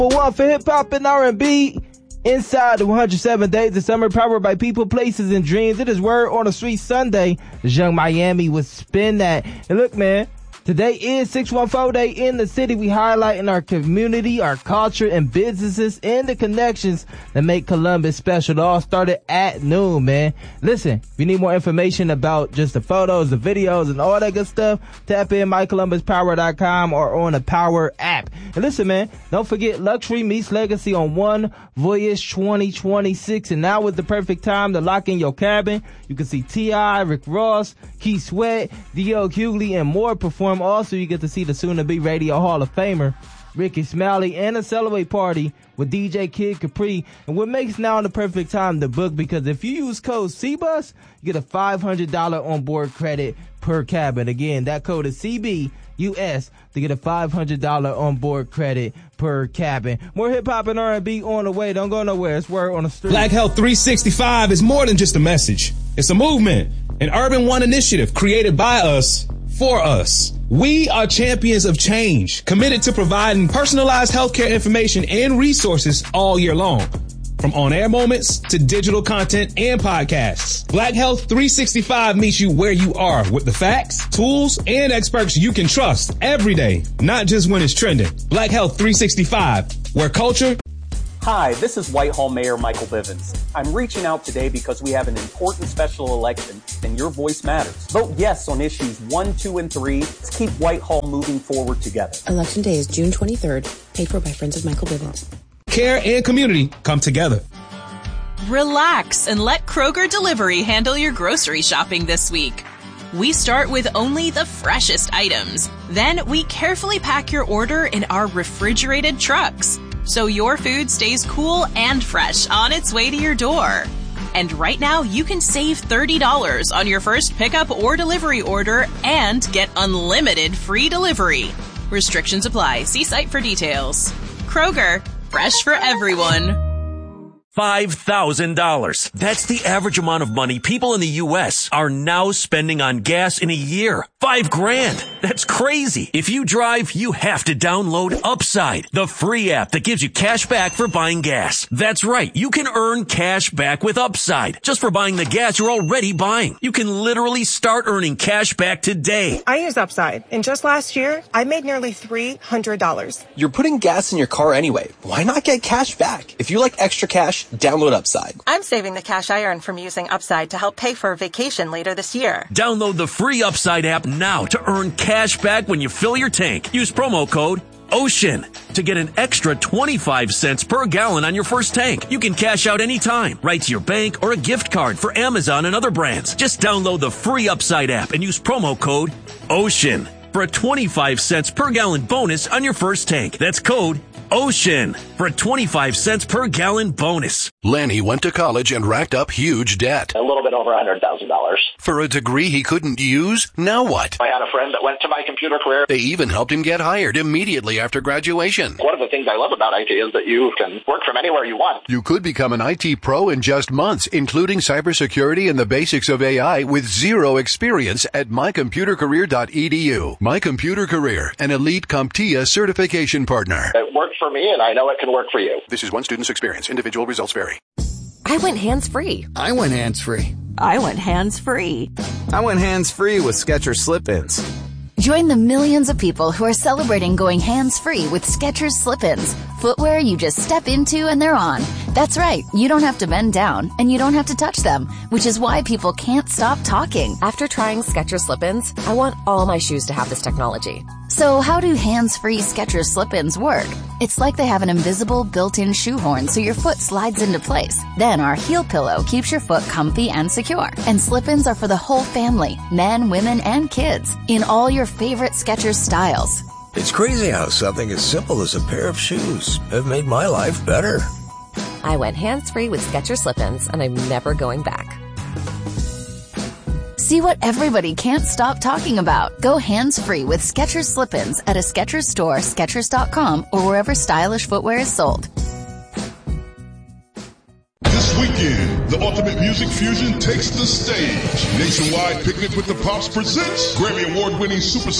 one for hip hop and R&B. Inside the 107 Days of Summer, powered by People, Places, and Dreams. It is Word on a Street Sunday. This Young Miami would spin that. And look, man, today is 614 Day in the city. We highlighting our community, our culture, and businesses, and the connections that make Columbus special. It all started at noon, man. Listen, if you need more information about just the photos, the videos, and all that good stuff, tap in mycolumbuspower.com or on the Power app. And listen, man, don't forget Luxury meets Legacy on One Voyage 2026. And now is the perfect time to lock in your cabin. You can see T.I., Rick Ross, Keith Sweat, D.L. Hughley, and more perform. Also, you get to see the soon-to-be Radio Hall of Famer Ricky Smiley and a celebrate party with DJ Kid Capri. And what makes now the perfect time to book, because if you use code CBUS, you get a $500 onboard credit per cabin. Again, that code is CBUS to get a $500 onboard credit per cabin. More hip-hop and R&B on the way. Don't go nowhere. It's Word on the Street. Black Health 365 is more than just a message. It's a movement, an Urban One initiative created by us for us. We are champions of change, committed to providing personalized healthcare information and resources all year long. From on-air moments to digital content and podcasts, Black Health 365 meets you where you are with the facts, tools, and experts you can trust every day, not just when it's trending. Black Health 365, where culture... Hi, this is Whitehall Mayor Michael Bivens. I'm reaching out today because we have an important special election and your voice matters. Vote yes on issues 1, 2, and 3. Let's keep Whitehall moving forward together. Election day is June 23rd, paid for by Friends of Michael Bivens. Care and community come together. Relax and let Kroger Delivery handle your grocery shopping this week. We start with only the freshest items. Then we carefully pack your order in our refrigerated trucks, so your food stays cool and fresh on its way to your door. And right now, you can save $30 on your first pickup or delivery order and get unlimited free delivery. Restrictions apply. See site for details. Kroger, fresh for everyone. $5,000. That's the average amount of money people in the U.S. are now spending on gas in a year. $5,000. That's crazy. If you drive, you have to download Upside, the free app that gives you cash back for buying gas. That's right. You can earn cash back with Upside just for buying the gas you're already buying. You can literally start earning cash back today. I use Upside, and just last year, I made nearly $300. You're putting gas in your car anyway. Why not get cash back? If you like extra cash, download Upside. I'm saving the cash I earn from using Upside to help pay for a vacation later this year. Download the free Upside app now to earn cash back when you fill your tank. Use promo code OCEAN to get an extra 25 cents per gallon on your first tank. You can cash out anytime, right to your bank or a gift card for Amazon and other brands. Just download the free Upside app and use promo code OCEAN for a 25 cents per gallon bonus on your first tank. That's code OCEAN for a 25 cents per gallon bonus. Lanny went to college and racked up huge debt. A little bit over $100,000. For a degree he couldn't use? Now what? I had a friend that went to My Computer Career. They even helped him get hired immediately after graduation. One of the things I love about IT is that you can work from anywhere you want. You could become an IT pro in just months, including cybersecurity and the basics of AI with zero experience at mycomputercareer.edu. My Computer Career, an elite CompTIA certification partner. It worked for me, and I know it can work for you. This is one student's experience. Individual results vary. I went hands-free. I went hands-free. I went hands-free. I went hands-free with Skechers Slip-ins. Join the millions of people who are celebrating going hands-free with Skechers Slip-ins. Footwear you just step into and they're on. That's right, you don't have to bend down and you don't have to touch them, which is why people can't stop talking. After trying Skechers Slip-ins, I want all my shoes to have this technology. So how do hands-free Skechers Slip-ins work? It's like they have an invisible built-in shoehorn so your foot slides into place. Then our heel pillow keeps your foot comfy and secure. And Slip-ins are for the whole family, men, women, and kids, in all your favorite Skechers styles. It's crazy how something as simple as a pair of shoes have made my life better. I went hands-free with Skechers Slip-ins, and I'm never going back. See what everybody can't stop talking about. Go hands-free with Skechers Slip-ins at a Skechers store, Skechers.com, or wherever stylish footwear is sold. This weekend, the Ultimate Music Fusion takes the stage. Nationwide Picnic with the Pops presents Grammy Award-winning super